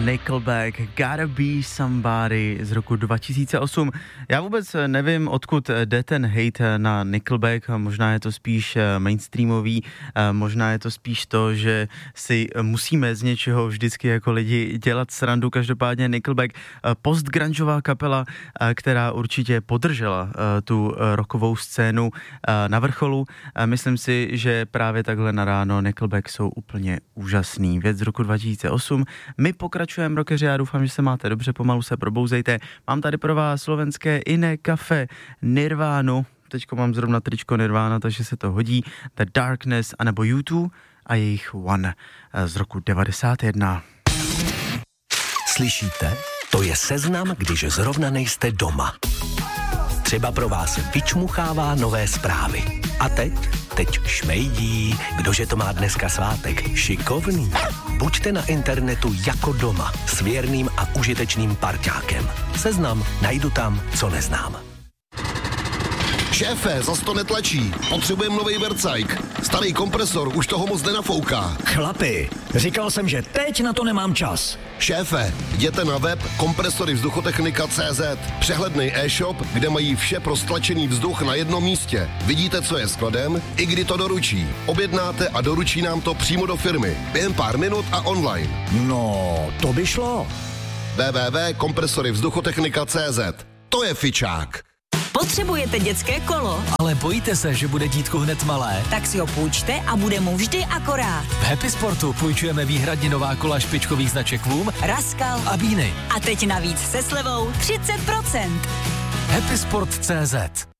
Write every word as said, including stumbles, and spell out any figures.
Nickelback, Gotta Be Somebody z roku dva tisíce osm. Já vůbec nevím, odkud jde ten hate na Nickelback, možná je to spíš mainstreamový, možná je to spíš to, že si musíme z něčeho vždycky jako lidi dělat srandu. Každopádně Nickelback, postgrungeová kapela, která určitě podržela tu rockovou scénu na vrcholu. Myslím si, že právě takhle na ráno Nickelback jsou úplně úžasný. Věc z roku dva tisíce osm. My pokračujeme, rockeři, já doufám, že se máte dobře, pomalu se probouzejte. Mám tady pro vás slovenské Iné Kafe, Nirvánu, teďko mám zrovna tričko Nirvana, takže se to hodí, The Darkness, anebo U dva a jejich One z roku devadesát jedna. Slyšíte? To je seznam, když zrovna nejste doma. Třeba pro vás vyčmuchává nové zprávy. A teď? Teď šmejdí. Kdože to má dneska svátek? Šikovný. Buďte na internetu jako doma s věrným a užitečným parťákem. Seznam najdu tam, co neznám. Šéfe, zas to netlačí. Potřebujeme novej vercajk. Starý kompresor už toho moc nenafouká. Chlapi, říkal jsem, že teď na to nemám čas. Šéfe, jděte na web kompresory vzduchotechnika tečka cé zet. Přehledný e-shop, kde mají vše pro stlačený vzduch na jednom místě. Vidíte, co je skladem, i kdy to doručí. Objednáte a doručí nám to přímo do firmy. Během pár minut a online. No, to by šlo. w w w tečka kompresory vzduchotechnika tečka cé zet. To je fičák. Potřebujete dětské kolo? Ale bojíte se, že bude dítku hned malé? Tak si ho půjčte a bude mu vždy akorát. V Happy Sportu půjčujeme výhradně nová kola špičkových značek Voom, Raskal a Beany. A teď navíc se slevou třicet procent. Happy Sport tečka cé zet